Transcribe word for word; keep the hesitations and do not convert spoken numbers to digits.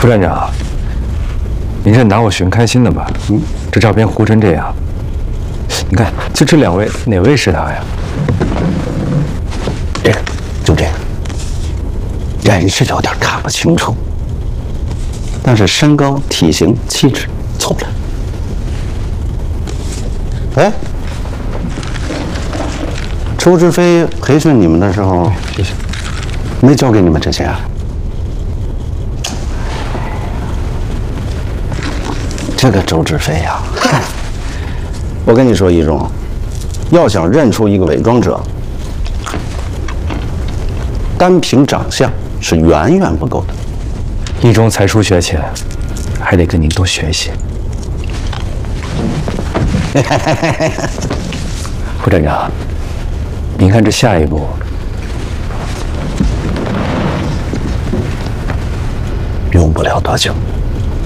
副站长，您这拿我寻开心的吧？嗯，这照片糊成这样，你看，就这两位，哪位是他呀？ 这个，就这个，人是有点看不清楚，但是身高、体型、气质凑着。哎，周志飞培训你们的时候， 谢谢， 没教给你们这些啊？ 这个周志飞呀、啊，我跟你说，一中，要想认出一个伪装者，单凭长相是远远不够的。 一中才疏学浅，还得跟您多学习。副站长，您看这下一步， 用不了多久。